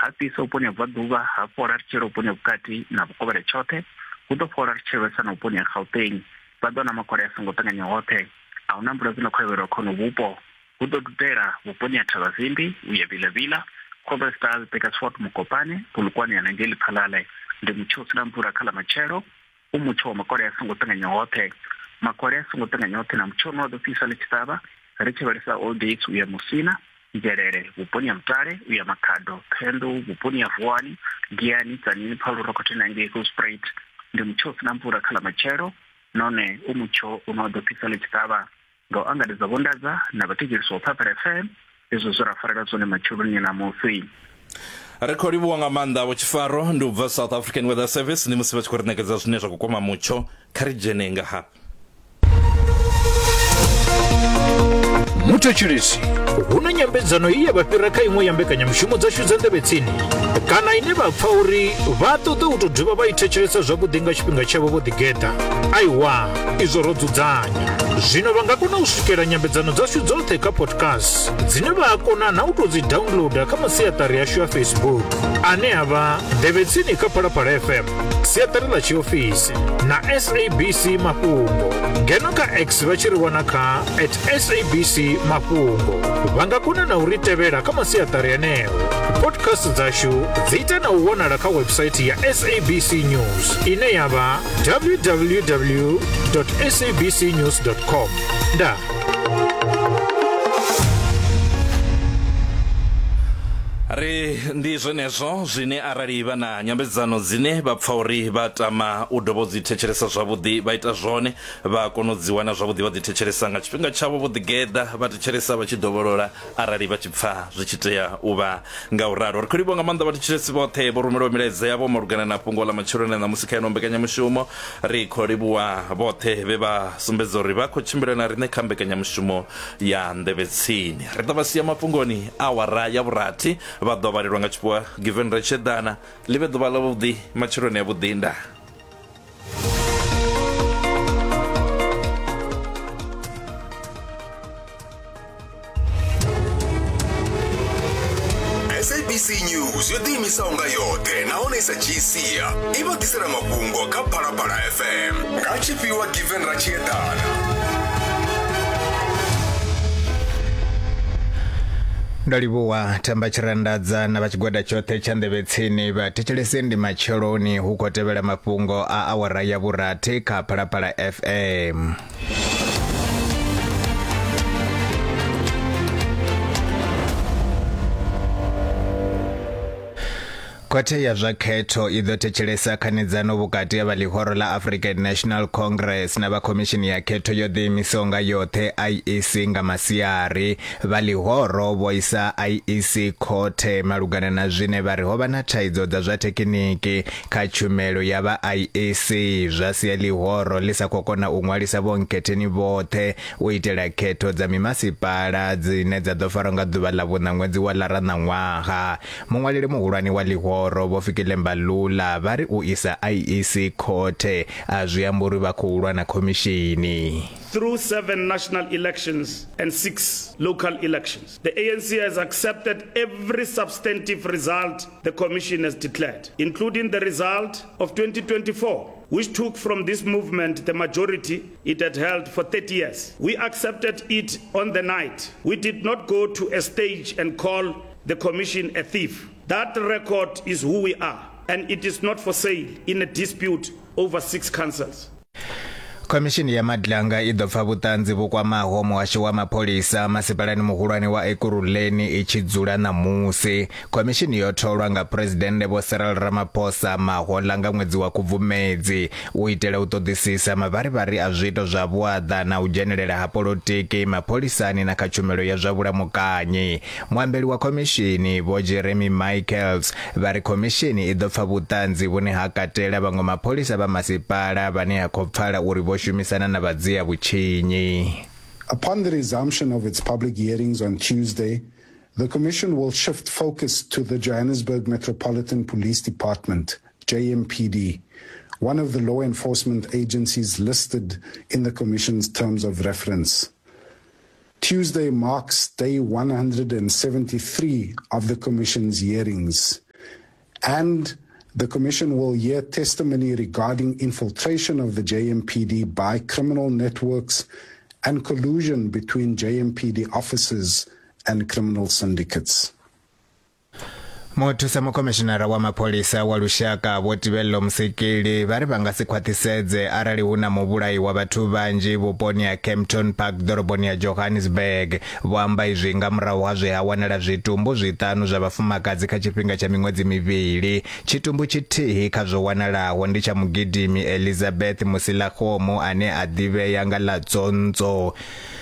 hapi so uponi ya Vaduva hapora chero uponi ya Bukati na Bukovare chote kuto fora chero sana uponi ya Gauteng bado na makore songo tanga nyote au nambura zina kwa wero kono bupo kuto dutera uponi ya Tavazimbi uya Vila Cobra Stars Pegasfort Mukopane pulukwani ya Nangeli Palale ndi mchuo sinambura kala machero umucho wa makore ya songo tanga nyote makore ya songo tanga nyote na mchuo no dofisa lichitaba Riche Varisa All Days uya Musina Gerere, uponi ya Mtare, uya Makado, Pendo, uponi ya Vuani, Giani, Tanini, Paulo Rokote na Ngeko Sprite, ndi mcho sinampura kala machero, none umucho unodo pisale chitaba, go anga de zabondaza, na batigiri so Papa FM, izo zora farada zone machuru ni na mofui. Rekodi buwanga manda wachifaro, nduva South African Weather Service, ni musiba chikurinekeza zunesha kukoma mucho, karijene nga hapa. Mutachirisi unanyambedzano iya bapiraka imwe yambekanya mushumo dzashu dzandebetsini kana ine bapfauri vatoda utodhiva vaitecheresa zvakudinga chipinga chavo vodigeta aiwa izvo rodzudzanya zvino vangakona kusvikira nyambedzano dzashu dzothe kapodcast dzine vakona nautodzidownloada kamasiyatari yashu yaFacebook ane ava ndebetsini kapalapala FM siyatari la chiofisi na SABC Mapungo ngeno ka X vachiriwana ka @SABC Mapungo vangakona na uritevera kamasiyatari yanewo podcast dzashu dziita na uwonala ka website ya SABC News ine yava www.sabcnews.com da Ari ndi zvenezvo zvine arali vana nyambedzano dzine vapfauri vatama udovhodzitecheresa zvavhuḓi vaita zvone vakonodziwana zvavhuḓi vadzitecheresa nga chifhinga chavo vodigeda vatecheresa vachidovholola arali vachipfa zvichitea uva ngauraro ri khou livhuwa nga maanḓa vhathetshelesi vhoṱhe vho rumelaho milaedza yavho malugana na fhungo ḽa matsheloni na musi kha ino mbekanyamushumo ri khou livhuwa vhoṱhe ve vha sumbedza uri vha khou tshimbila na riṋe kha mbekanyamushumo ya Ndebetsini ri ḓo vha sia mafhungoni awara ya vhurathi vha ḓo vhalelwa nga tshipua Given Rechedana ḽi vhe ḓuvha ḽavhuḓi matsheloni ya vhuḓi nda SABC News yo ḓiimisaho nga yoṱhe nahone isa dzhiisia i vha ḓisela mafhungo kha Phalaphala FM nga tshifhiwa Given Rechedana. Ndalivhuwa Thamba Chirandadza na vachigwada choṱhe cha Ndebetsini vhathetshelesi ndi matsheloni hu khou tevhela mafhungo a awara ya vhurathi kha Phalaphala FM. Khothe ya zwa khetho i ḓo thetshelesa khanedzano vhukati ha ḽihoro ḽa African National Congress na vhakhomishini ya khetho yo ḓiimisaho nga yoṱhe IEC nga masiari ḽihoro vho isa IEC khothe malugana na zwine vha ri ho vha na thaidzo dza zwa thekiniki kha tshumelo ya vha IEC zwa sia ḽihoro ḽi sa khou kona u ṅwalisa vhonketheni vhoṱhe u itela khetho dza mimasipala dzine dza ḓo farwa nga ḓuvha ḽa vhuṋa ṅwedzi wa Ḽaraṋaṅwaha muṅwaleli muhulwane wa ḽihoro Bofikile Mbalula vari u isa IEC khothe a zwi amba uri vha khou lwa na khomishini. Through 7 national elections and 6 local elections, the ANC has accepted every substantive result the Commission has declared, including the result of 2024, which took from this movement the majority it had held for 30 years. We accepted it on the night. We did not go to a stage and call the Commission a thief. That record is who we are, and it is not for sale in a dispute over 6 councils. Komishini ya Madlanga i ḓo pfa vhuṱanzi vhu kwamaho muhasho wa mapholisa masipalani muhulwane wa Ekurhuleni i tshi dzula ṋamusi. Komishini yo tholwa nga President Vho Cyril Ramaphosa mahoḽa nga ṅwedzi wa Khubvumedzi u itela u ṱoḓisisa mavharivhari a zwiito zwa vhuaḓa na u dzhenelela ha polotiki mapholisani na kha tshumelo ya zwa vhulamukanyi. Muambeli wa komishini Vho Jeremy Michaels vha ri komishini i ḓo pfa vhuṱanzi vhune ha katela vhaṅwe mapholisa vha masipala vhane ha khou pfala uri vho shumisana na vhadzia vhutshinyi. Upon the resumption of its public hearings on Tuesday, the Commission will shift focus to the Johannesburg Metropolitan Police Department, JMPD, one of the law enforcement agencies listed in the Commission's terms of reference. Tuesday marks day 173 of the Commission's hearings. And the Commission will hear testimony regarding infiltration of the JMPD by criminal networks and collusion between JMPD officers and criminal syndicates. Muthusa mukomishinara wa mapolisa wa lushaka Vho Tibello Msikili vari va nga si khwaṱhisedze arali hu na muvhulayi wa vhathu vanzhi vhuponi ha Kempton Park ḓoroboni ya Johannesburg. Vho amba izwi nga murahu ha zwe ha wanala zwitumbu zwiṱanu zwa vhafumakadzi kha tshifhinga tsha miṅwedzi mivhili. Tshitumbu tshithihi kha zwo wanalaho ndi tsha mugidimi Elizabeth Musilakhomo ane a ḓivhea nga ḽa Dzonzo.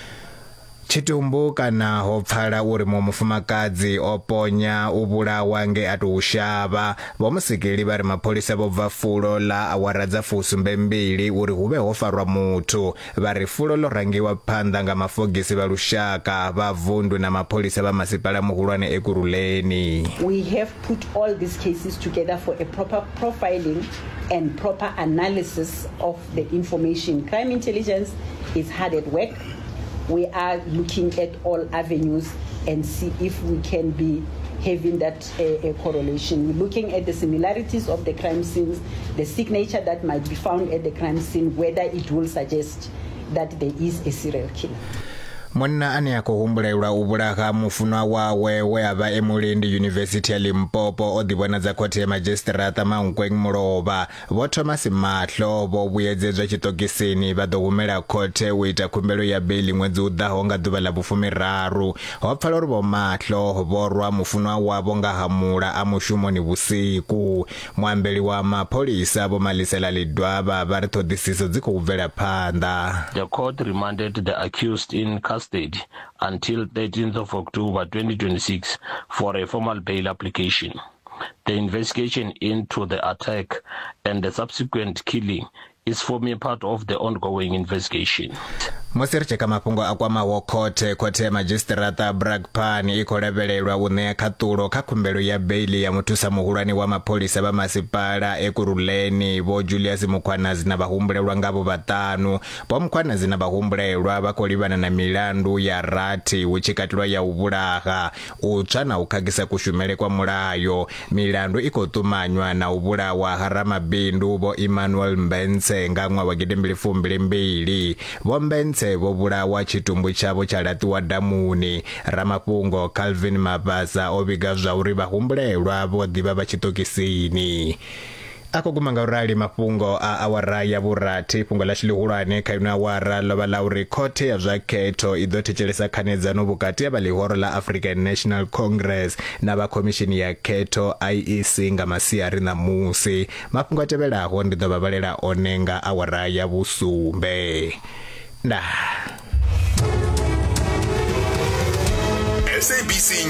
Tshitumbu kana ho pfala uri mufumakadzi o ponya u vhulawa nge a tou shavha. Vho Musikili vha ri mapholisa vho bva fulo ḽa awara dza 72 uri hu vhe ho farwa muthu. Vha ri fulo ḽo rangiwa phanḓa nga mafogisi vha lushaka vha vundu na mapholisa vha masipala muhulwane Ekurhuleni. We have put all these cases together for a proper profiling and proper analysis of the information. Crime intelligence is hard at work. We are looking at all avenues and see if we can be having that correlation. We're looking at the similarities of the crime scenes, the signature that might be found at the crime scene, whether it will suggest that there is a serial killer. Munna ane a khou humbulelwa u vhulaha mufunwa wawe we a vha Emulindi University ya Limpopo o ḓivhonadza khothe ya madzhisiṱiraṱa Mankweng Mulovha. Vho Thomas Mahlo vho vhuyedzedzwa tshiṱokisini vha ḓo humela khothe u ita khumbelo ya beiḽi ṅwedzi u ḓaho nga ḓuvha ḽa vhu-13. Ho pfala uri Vho Mahlo vho rwa mufunwa wavho nga hamula a mushumoni vhusiku. Muambeli wa mapholisa Vho Malisela Lidwaba vha ri ṱhoḓisiso dzi khou bvela phanḓa. The court remanded the accused in custody until 13th of October 2026 for a formal bail application. The investigation into the attack and the subsequent killing is forming part of the ongoing investigation. Musi ri tsheka mafhungo a kwamaho khothe ya madzhisiṱiraṱa Brakpan i khou lavhelelwa u ṋea khaṱulo kha khumbelo ya beiḽi ya muthusa muhulwane wa mapholisa vha masipala Ekurhuleni Vho Julius Mukhwanazi na vhahumbulelwa ngavho vhaṱanu. Vho Mukhwanazi na vhahumbulelwa vha khou livhana na milandu ya rathi hu tshi katelwa ya u vhulaha, u tswa na u khakhisa kushumele kwa mulayo. Milandu i khou ṱumanywa na u vhulawa ha ramabindu Vho Emmanuel Mbense nga ṅwaha wa 2022. Vho Mbense vho vhulawa tshitumbu tshavho tsha laṱiwa damuni. Ramafhungo Calvin Mabasa o vhiga zwa uri vhahumbulelwa vho ḓivha vha tshiṱokisini. A khou guma nga urali mafhungo a awara ya vhurathi. Fhungo ḽashu ḽihulwane kha ino awara ḽo vha ḽa uri khothe ya zwa khetho i ḓo thetshelesa khanedzano vhukati ha vha ḽihoro ḽa African National Congress na vha khomishini ya khetho IEC nga masiari ṋamusi. Mafhungo a tevhelaho ndi ḓo vha vhalela one nga awara ya vhusumbe. SABC